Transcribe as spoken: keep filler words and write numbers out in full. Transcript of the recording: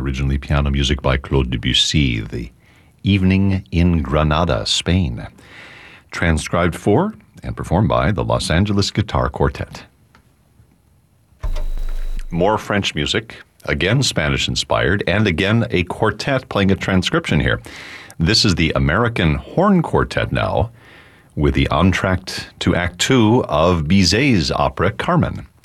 originally piano music by Claude Debussy, The Evening in Granada, Spain, transcribed for and performed by the Los Angeles Guitar Quartet. More French music, again Spanish-inspired, and again a quartet playing a transcription here. This is the American Horn Quartet now, with the entr'acte to Act Two of Bizet's opera Carmen.